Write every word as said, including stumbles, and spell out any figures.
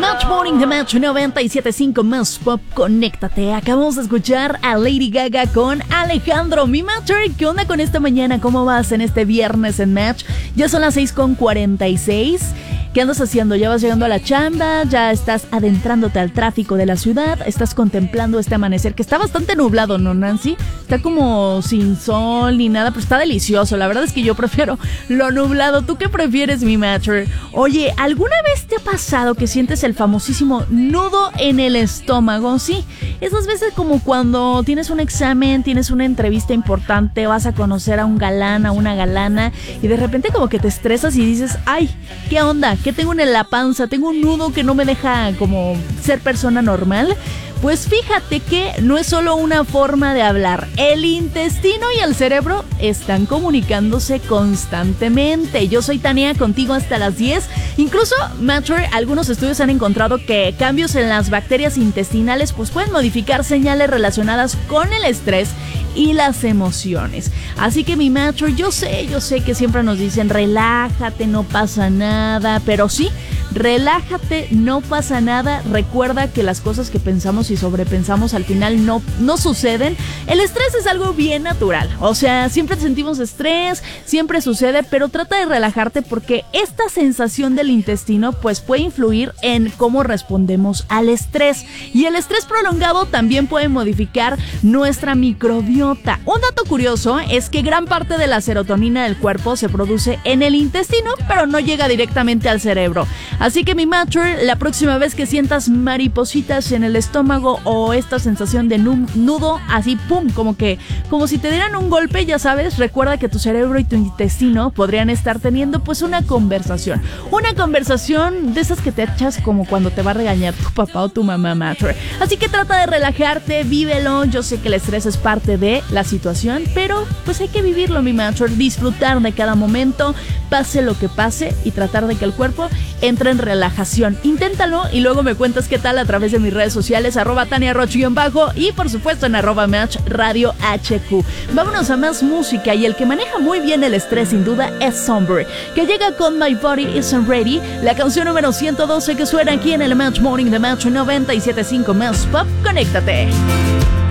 Match Morning, The Match noventa y siete punto cinco más Pop, conéctate. Acabamos de escuchar a Lady Gaga con Alejandro. Mi Matcher, ¿qué onda con esta mañana? ¿Cómo vas en este viernes en Match? Ya son las seis con cuarenta y seis. ¿Qué andas haciendo? ¿Ya vas llegando a la chamba? ¿Ya estás adentrándote al tráfico de la ciudad? ¿Estás contemplando este amanecer que está bastante nublado, no, Nancy? Está como sin sol ni nada, pero está delicioso. La verdad es que yo prefiero lo nublado. ¿Tú qué prefieres, mi Matcher? Oye, ¿alguna vez te ha pasado que sientes el famosísimo nudo en el estómago? Sí, esas veces como cuando tienes un examen, tienes una entrevista importante, vas a conocer a un galán, a una galana, y de repente como que te estresas y dices, ay, ¿qué onda? ¿Qué tengo en la panza? Tengo un nudo que no me deja como ser persona normal. Pues fíjate que no es solo una forma de hablar. El intestino y el cerebro están comunicándose constantemente. Yo soy Tania, contigo hasta las diez. Incluso, Matcher, algunos estudios han encontrado que cambios en las bacterias intestinales pues pueden modificar señales relacionadas con el estrés y las emociones. Así que mi Matcher, yo sé, yo sé que siempre nos dicen relájate, no pasa nada, pero sí, relájate, no pasa nada. Recuerda que las cosas que pensamos y sobrepensamos al final no, no suceden. El estrés es algo bien natural, o sea, siempre sentimos estrés, siempre sucede, pero trata de relajarte porque esta sensación del intestino pues puede influir en cómo respondemos al estrés, y el estrés prolongado también puede modificar nuestra microbiota. Un dato curioso es que gran parte de la serotonina del cuerpo se produce en el intestino, pero no llega directamente al cerebro. Así que mi Matcher, la próxima vez que sientas maripositas en el estómago o esta sensación de nudo, así pum, como que como si te dieran un golpe, ya sabes, recuerda que tu cerebro y tu intestino podrían estar teniendo pues una conversación. Una conversación de esas que te echas como cuando te va a regañar tu papá o tu mamá, Matcher. Así que trata de relajarte, vívelo. Yo sé que el estrés es parte de la situación, pero pues hay que vivirlo, mi Matcher, disfrutar de cada momento, pase lo que pase, y tratar de que el cuerpo entre en relajación. Inténtalo y luego me cuentas qué tal a través de mis redes sociales, arroba Tania Roch-bajo, y por supuesto en arroba Match Radio H Q. Vámonos a más música, y el que maneja muy bien el estrés sin duda es Somber, que llega con My Body Isn't Ready, la canción número ciento doce que suena aquí en el Match Morning de Match noventa y siete punto cinco más Pop. Conéctate.